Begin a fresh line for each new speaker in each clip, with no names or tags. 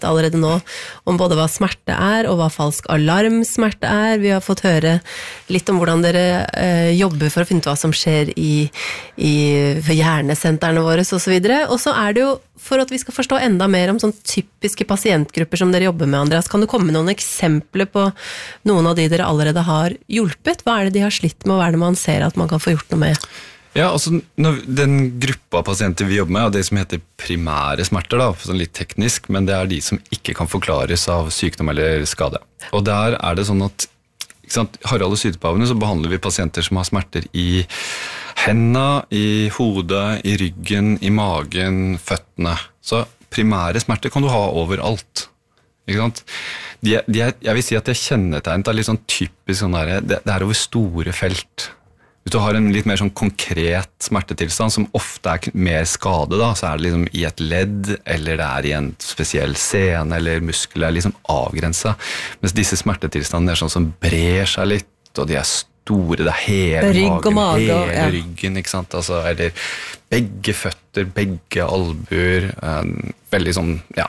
litt allerede nå om både hva smerte og hva falsk alarmsmerte Vi har fått høre litt om hvordan dere jobber for å finne ut hva som skjer for hjernesentrene våre og så videre. Og så det jo, for at vi skal forstå enda mer om sånn typiske pasientgrupper som dere jobber med, Andreas, kan du komme med noen eksempler på noen av de dere allerede har hjulpet? Hva det de har slitt med, og hva det man ser at man kan få gjort noe med?
Ja, altså den gruppa pasienter vi jobber med, det som heter primære smerter, da, sånn litt teknisk, men det de som ikke kan forklares av sykdom eller skade. Og der det sånn at, ikke sant, Harald og Sydehavene så behandler vi pasienter som har smerter i hendene, i hodet, i ryggen, i magen, føttene. Så primære smerter kan du ha overalt. Ikke sant? Jeg vil si at det kjennetegnet litt sånn typisk sånn der, det over store felt. Hvis du har en litt mer sånn konkret smertetilstand som ofte mer skade, da, så det liksom i et ledd, eller det i en spesiell sene eller muskel, liksom avgrenset. Mens disse smertetilstandene sånn som brer seg litt, og de store, det hele
rygg og mage,
hele ryggen, ikke sant? Altså, eller begge føtter, begge albuer, veldig sånn, ja.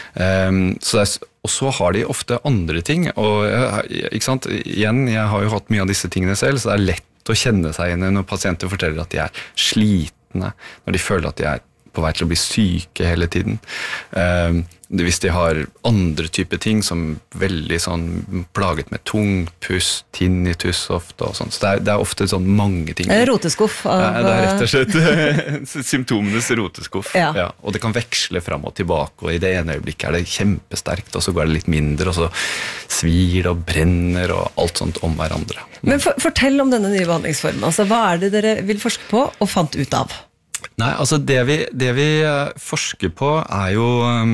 Og så har de ofte andre ting, og ikke sant? Igjen, jeg har jo hatt mye av disse tingene selv, så det lett å kjenne seg igjen når pasienter forteller at de slitne, når de føler at de på vei til å bli syke hele tiden. Hvis de har andre typer ting som veldig sånn plaget med tungpust, tinnitus ofte og sånn. Så det ofte sånn mange ting.
Roteskuff.
Det rett og slett symptomenes roteskuff. Ja. Ja, og det kan veksle fram og tilbake, og i det ene øyeblikket det kjempesterkt, og så går det litt mindre, og så svir det og brenner og alt sånt om hverandre.
Men fortell om denne nye behandlingsformen. Altså, hva det dere vil forske på og fant ut av?
Nei, altså det vi forsker på jo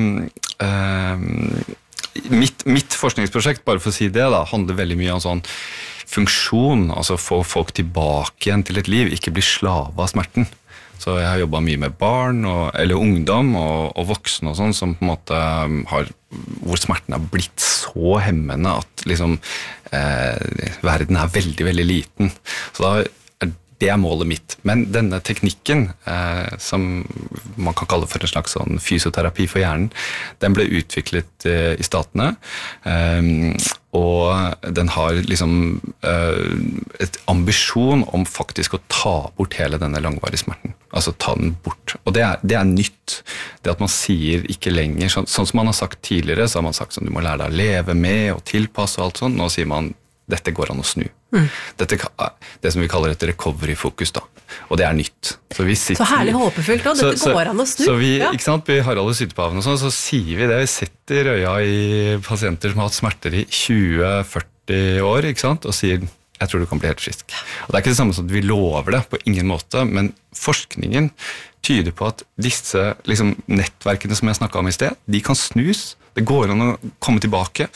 mitt forskningsprosjekt, bare for å si det da, handler veldig mye om sånn funksjon, altså få folk tilbake igjen til et liv, ikke bli slave av smerten. Så jeg har jobbet mye med barn, eller ungdom og voksne og sånn, som på en måte hvor smerten blitt så hemmende at liksom, verden veldig, veldig liten. Så da det målet mitt. Men denne teknikken, som man kan kalle for en slags sånn fysioterapi for hjernen, den ble utviklet i statene, og den har liksom et ambisjon om faktisk å ta bort hele denne langvarige smerten. Altså ta den bort. Og det nytt. Det at man sier ikke lenger, sånn som man har sagt tidligere, så har man sagt sånn, du må lære deg å leve med og tilpasse og alt sånt. Nå sier man, dette går an å snu. Dette det som vi kaller et recovery-fokus da, og det nytt. Så
herlig håpefullt da, dette går an å snu.
Så vi, ikke sant, vi Harald og Sydehavene og sånn, så sier vi det, vi setter øya i pasienter som har hatt smerter i 20-40 år, ikke sant, og sier, jeg tror du kan bli helt frisk. Og det ikke det samme som at vi lover det, på ingen måte, men forskningen tyder på at disse liksom, nettverkene som jeg snakket om i sted, de kan snus. Det går an å komme tilbake,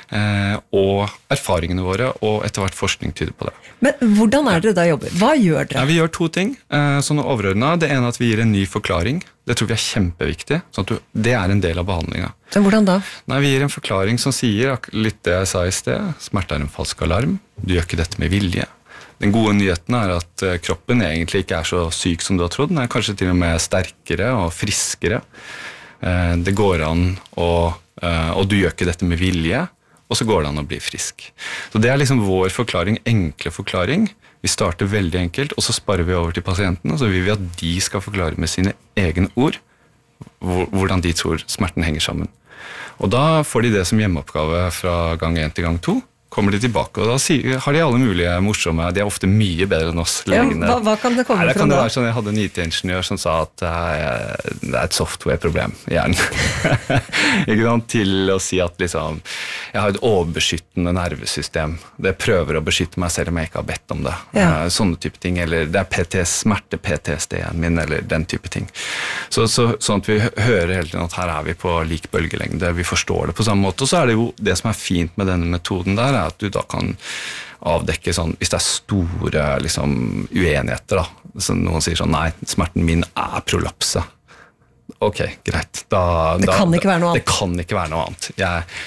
og erfaringene våre, og etter hvert forskning tyder på det.
Men hvordan dere da jobber? Hva gjør dere?
Ja, vi gjør 2 ting, sånn overordnet. Det ene at vi gir en ny forklaring. Det tror vi kjempeviktig, sånn at det en del av behandlingen.
Men hvordan da?
Nei, vi gir en forklaring som sier litt det jeg sa i sted. Smerte en falsk alarm. Du gjør ikke dette med vilje. Den gode nyheten at kroppen egentlig ikke så syk som du har trodd. Den kanskje til og med sterkere og friskere. Det går an og du gjør ikke dette med vilje, og så går det an å bli frisk. Så det liksom vår forklaring, enkle forklaring. Vi starter veldig enkelt, og så sparer vi over til pasienten, og så vil vi at de skal forklare med sine egne ord hvordan de tror smerten henger sammen. Og da får de det som hjemmeoppgave fra gang 1 til gang 2, kommer de tilbake, og da har de alle mulige morsomme, de ofte mye bedre enn oss legene.
Ja, hva kan det komme fra da?
Det kan det være sånn, jeg hadde en IT-ingeniør som sa at det et software-problem i hjernen. Ikke sant? Til å si at liksom, jeg har et overbeskyttende nervesystem. Det prøver å beskytte meg selv om jeg ikke har bedt om det. Ja. Sånne type ting, eller det smerte PTSD-en min, eller den type ting. Sånn at vi hører hele tiden at her vi på lik bølgelengde, vi forstår det på samme måte, og så det jo det som fint med denne metoden der, at du da kan avdekke sånn, hvis det store liksom, uenigheter da, så noen sier sånn, nei, smerten min prolapse. Ok, greit. Det
kan ikke være noe annet.
Det kan ikke være noe annet.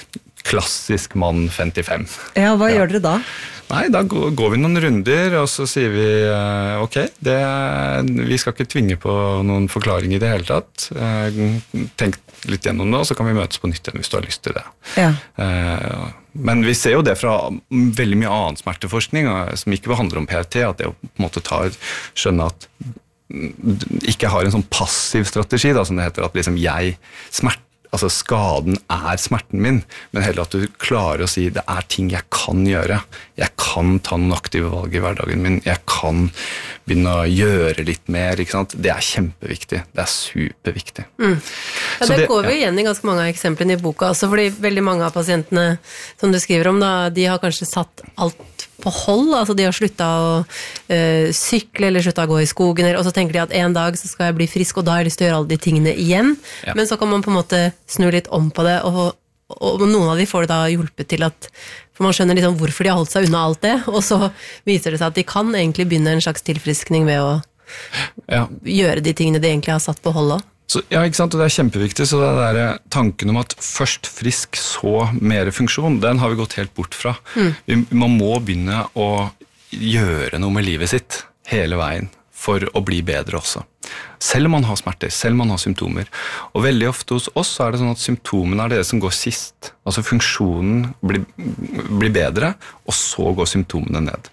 klassisk mann 55.
Ja, hva gjør dere da?
Nei, da går vi noen runder, og så sier vi ok, vi skal ikke tvinge på noen forklaring i det hele tatt. Tenk litt gjennom det, og så kan vi møtes på nytt igjen hvis du har lyst til det.
Ja.
Men vi ser jo det fra veldig mye annen smerteforskning, som ikke handler om PRT, at det å på en måte skjønne at ikke har en sånn passiv strategi, da, som det heter, at liksom altså skaden smerten min, men heller at du klarer å si det ting jeg kan gjøre. Jeg kan ta noen aktive valg i hverdagen min. Jeg kan begynne å gjøre litt mer. Ikke sant? Det kjempeviktig. Det superviktig.
Ja, det går vi igjen i ganske mange av eksemplene i boka, også fordi veldig mange av pasientene som du skriver om, da, de har kanskje satt alt på hold, altså de har sluttet å sykle eller sluttet å gå i skogen, og så tenker de at en dag så skal jeg bli frisk, og da har jeg lyst til å gjøre alle de tingene igjen, men så kan man på en måte snu litt om på det, og noen av de får det da hjulpet til at, for man skjønner liksom hvorfor de har holdt seg unna alt det, og så viser det seg at de kan egentlig begynne en slags tilfriskning ved å gjøre de tingene de egentlig har satt på hold også.
Så, ja, ikke sant, og det kjempeviktig, så det der tanken om at først frisk, så mer funksjon, den har vi gått helt bort fra. Man må begynne å gjøre noe med livet sitt hele veien for å bli bedre også. Selv om man har smerter, selv om man har symptomer. Og veldig ofte hos oss så det sånn at symptomene det som går sist. Altså funksjonen blir bedre, og så går symptomene ned.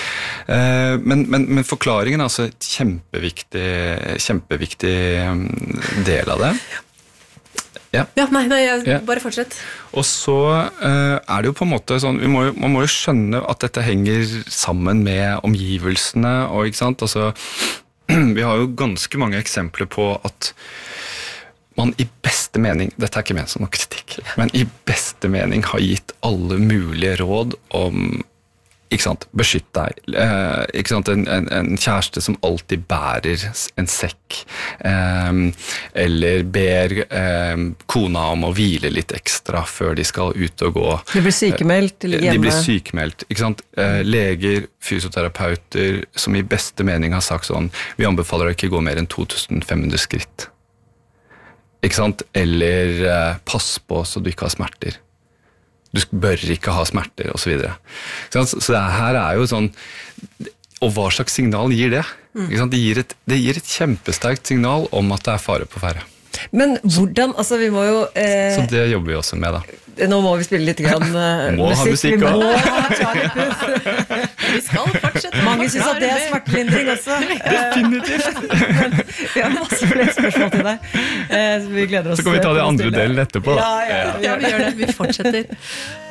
Men forklaringen et kjempeviktig del av det.
Bare fortsett.
Og så det jo på en måte sånn, man må jo skjønne at dette henger sammen med omgivelsene, og ikke sant, altså, vi har jo ganske mange eksempler på at man i beste mening, dette ikke ment som noe kritikk, men i beste mening har gitt alle mulige råd om ikke sant, beskytt deg, ikke sant, en kjæreste som alltid bærer en sekk, eller ber kona om å hvile litt ekstra før de skal ut og gå.
De blir sykemeldt, ligger hjemme.
De blir sykemeldt, ikke sant, leger, fysioterapeuter, som i beste mening har sagt sånn, vi anbefaler deg ikke gå mer enn 2500 skritt. Ikke sant, eller pass på så du ikke har smerter. Du bør ikke ha smerter, og så videre. Så det her jo sånn, og hva slags signal gir det? Det gir et kjempesterkt signal om at det fare på ferde.
Men hvordan, altså vi må jo
Så det jobber vi også med da.
Nå må vi spille litt grann
må ha musikk
også. Vi må ha Charlie-puss.
Vi skal fortsette.
Mange synes at det smertelindring også.
Definitivt.
Men vi har masse flere spørsmål til deg. Så vi gleder oss.
Så kan vi ta det andre delen etterpå.
Ja,
vi gjør det. Vi fortsetter.